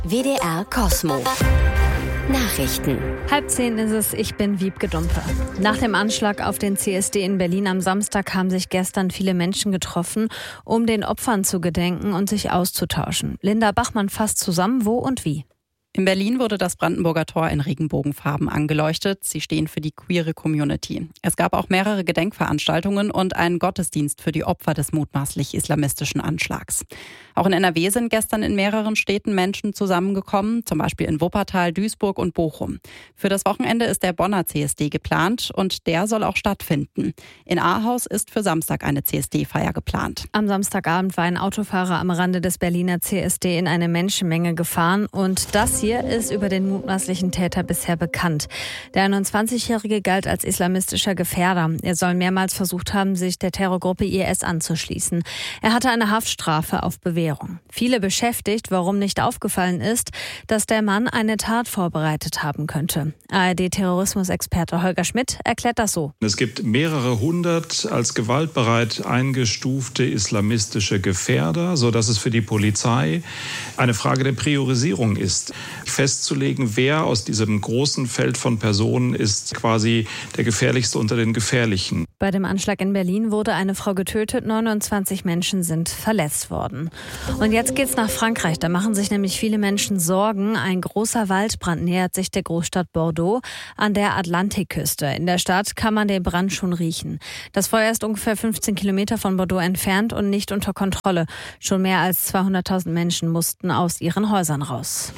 WDR Cosmo. Nachrichten. 9:30 ist es, ich bin Wiebke Dumpe. Nach dem Anschlag auf den CSD in Berlin am Samstag haben sich gestern viele Menschen getroffen, um den Opfern zu gedenken und sich auszutauschen. Linda Bachmann fasst zusammen, wo und wie. In Berlin wurde das Brandenburger Tor in Regenbogenfarben angeleuchtet. Sie stehen für die queere Community. Es gab auch mehrere Gedenkveranstaltungen und einen Gottesdienst für die Opfer des mutmaßlich islamistischen Anschlags. Auch in NRW sind gestern in mehreren Städten Menschen zusammengekommen, zum Beispiel in Wuppertal, Duisburg und Bochum. Für das Wochenende ist der Bonner CSD geplant und der soll auch stattfinden. In Ahaus ist für Samstag eine CSD-Feier geplant. Am Samstagabend war ein Autofahrer am Rande des Berliner CSD in eine Menschenmenge gefahren und das hier ist über den mutmaßlichen Täter bisher bekannt. Der 21-Jährige galt als islamistischer Gefährder. Er soll mehrmals versucht haben, sich der Terrorgruppe IS anzuschließen. Er hatte eine Haftstrafe auf Bewährung. Viele beschäftigt, warum nicht aufgefallen ist, dass der Mann eine Tat vorbereitet haben könnte. ARD-Terrorismusexperte Holger Schmidt erklärt das so. Es gibt mehrere hundert als gewaltbereit eingestufte islamistische Gefährder, sodass es für die Polizei eine Frage der Priorisierung ist, festzulegen, wer aus diesem großen Feld von Personen ist quasi der gefährlichste unter den Gefährlichen. Bei dem Anschlag in Berlin wurde eine Frau getötet, 29 Menschen sind verletzt worden. Und jetzt geht's nach Frankreich. Da machen sich nämlich viele Menschen Sorgen. Ein großer Waldbrand nähert sich der Großstadt Bordeaux an der Atlantikküste. In der Stadt kann man den Brand schon riechen. Das Feuer ist ungefähr 15 Kilometer von Bordeaux entfernt und nicht unter Kontrolle. Schon mehr als 200.000 Menschen mussten aus ihren Häusern raus.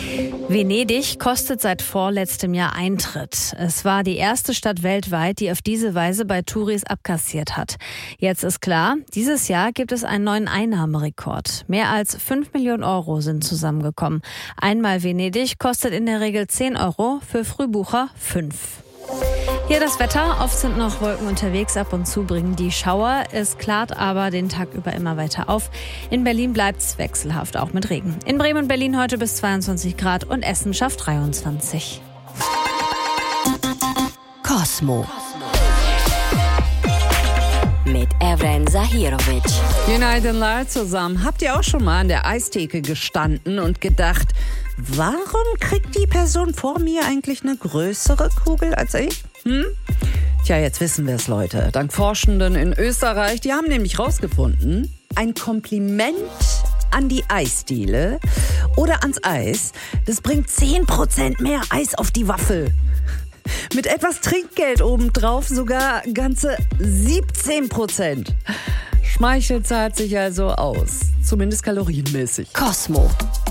Venedig kostet seit vorletztem Jahr Eintritt. Es war die erste Stadt weltweit, die auf diese Weise bei Touris abkassiert hat. Jetzt ist klar, dieses Jahr gibt es einen neuen Einnahmerekord. Mehr als 5 Millionen Euro sind zusammengekommen. Einmal Venedig kostet in der Regel 10 Euro, für Frühbucher 5. Hier das Wetter. Oft sind noch Wolken unterwegs, ab und zu bringen die Schauer. Es klart aber den Tag über immer weiter auf. In Berlin bleibt es wechselhaft, auch mit Regen. In Bremen und Berlin heute bis 22 Grad und Essen schafft 23. Cosmo. Mit Evren Zahirovic. Günaydınlar zusammen. Habt ihr auch schon mal an der Eistheke gestanden und gedacht, warum kriegt die Person vor mir eigentlich eine größere Kugel als ich? Tja, jetzt wissen wir es, Leute. Dank Forschenden in Österreich, die haben nämlich rausgefunden, ein Kompliment an die Eisdiele oder ans Eis, das bringt 10% mehr Eis auf die Waffel. Mit etwas Trinkgeld obendrauf sogar ganze 17%. Schmeichel zahlt sich also aus. Zumindest kalorienmäßig. Cosmo.